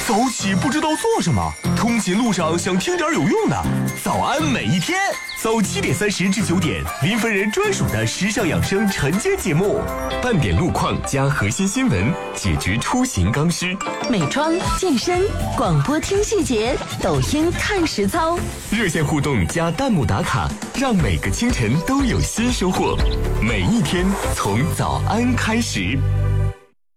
早起不知道做什么，通勤路上想听点有用的。早安每一天，早7点30至9点，林芬人专属的时尚养生晨间节目，半点路况加核心新闻，解决出行刚需。 美妆、健身、广播听细节，抖音看实操。 热线互动加弹幕打卡，让每个清晨都有新收获。每一天从早安开始。